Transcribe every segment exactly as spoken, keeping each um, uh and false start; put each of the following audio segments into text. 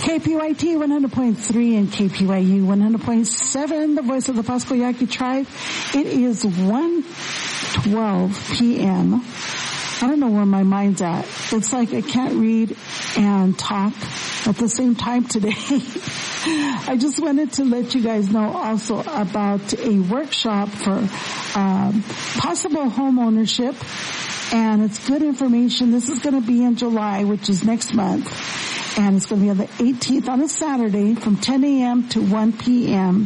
K P Y T one hundred point three and K P Y U one hundred point seven, the voice of the Pasco Yaqui tribe. It is one twelve p.m. I don't know where my mind's at. It's like I can't read and talk at the same time today. I just wanted to let you guys know also about a workshop for um, possible home ownership, and it's good information. This is going to be in July, which is next month, and it's going to be on the eighteenth on a Saturday from ten a.m. to one p.m.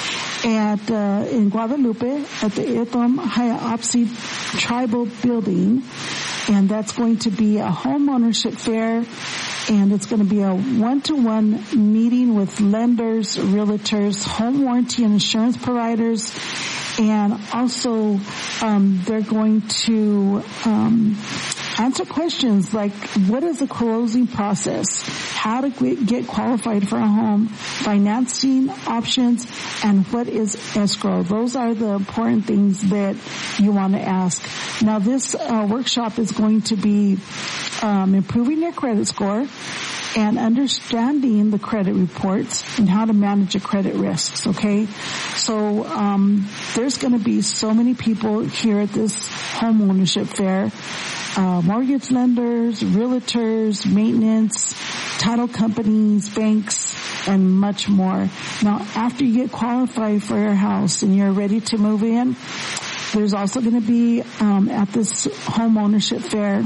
at uh, in Guadalupe at the Ethom Hiaopsi Tribal Building, and that's going to be a home ownership fair. And it's going to be a one-to-one meeting with lenders, realtors, home warranty and insurance providers, and also um, they're going to um, answer questions like, what is the closing process, how to get qualified for a home, financing options, and what is escrow. Those are the important things that you want to ask. Now, this uh, workshop is going to be um, improving your credit score and understanding the credit reports and how to manage your credit risks, okay? So um, there's going to be so many people here at this home ownership fair. Uh, mortgage lenders, realtors, maintenance, title companies, banks, and much more. Now, after you get qualified for your house and you're ready to move in, there's also going to be um, at this home ownership fair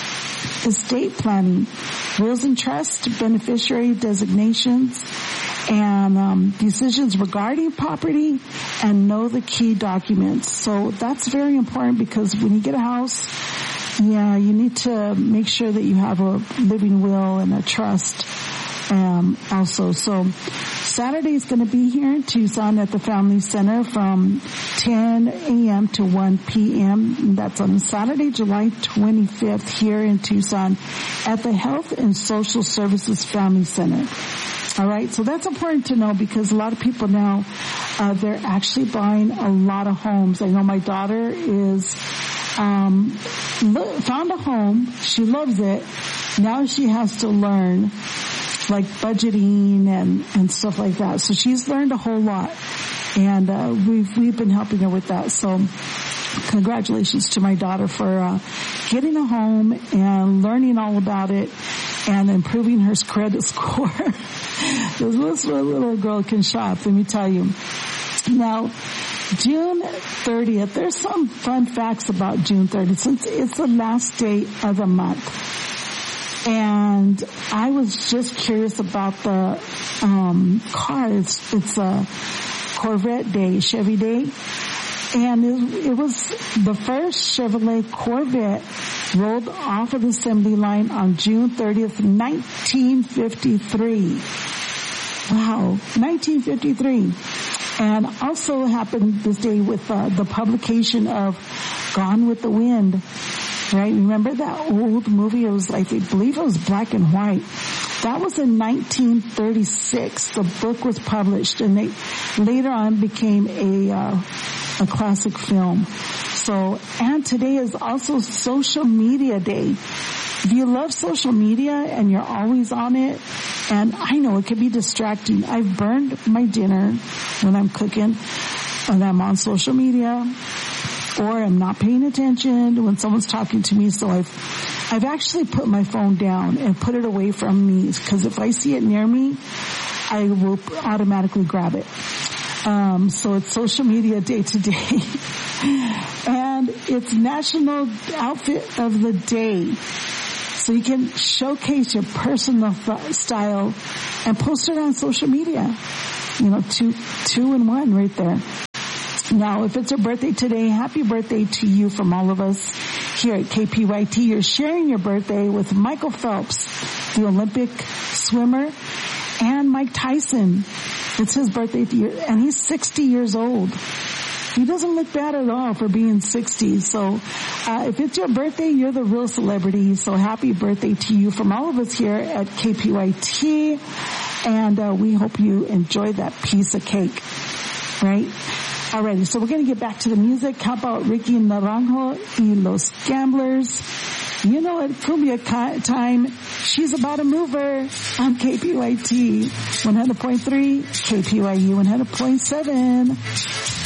estate planning, wills and trust, beneficiary designations, and um, decisions regarding property, and know the key documents. So that's very important, because when you get a house, yeah, you need to make sure that you have a living will and a trust um, also. So Saturday is going to be here in Tucson at the Family Center from ten a.m. to one p.m. That's on Saturday, July twenty-fifth here in Tucson at the Health and Social Services Family Center. All right, so that's important to know, because a lot of people now, uh, they're actually buying a lot of homes. I know my daughter is um found a home. She loves it. Now she has to learn like budgeting and and stuff like that. So she's learned a whole lot, and uh we've we've been helping her with that. So congratulations to my daughter for uh getting a home and learning all about it and improving her credit score. This little girl can shop, let me tell you. Now, June thirtieth, there's some fun facts about June thirtieth, since it's the last day of the month. And I was just curious about the um car. It's, it's a Corvette Day, Chevy Day. And it, it was the first Chevrolet Corvette rolled off of the assembly line on June thirtieth, nineteen fifty-three. Wow, nineteen fifty-three. And also happened this day with uh, the publication of Gone with the Wind, right? Remember that old movie? It was like, I believe it was black and white. That was in nineteen thirty-six. The book was published, and they later on became a uh, a classic film. So, and today is also Social Media Day. If you love social media and you're always on it, and I know it can be distracting. I've burned my dinner when I'm cooking and I'm on social media, or I'm not paying attention when someone's talking to me. So I've, I've actually put my phone down and put it away from me, because if I see it near me, I will automatically grab it. Um, so it's Social Media Day today. And it's National Outfit of the Day. So you can showcase your personal style and post it on social media. You know, two, two in one right there. Now, if it's your birthday today, happy birthday to you from all of us here at K P Y T. You're sharing your birthday with Michael Phelps, the Olympic swimmer, and Mike Tyson. It's his birthday, and he's sixty years old. He doesn't look bad at all for being sixty. So uh, if it's your birthday, you're the real celebrity. So happy birthday to you from all of us here at K P Y T. And uh, we hope you enjoy that piece of cake, right? Alrighty, so we're going to get back to the music. How about Ricky Naranjo y Los Gamblers? You know, at cumbia time, she's about a mover on K P Y T one hundred point three, K P Y U one hundred point seven.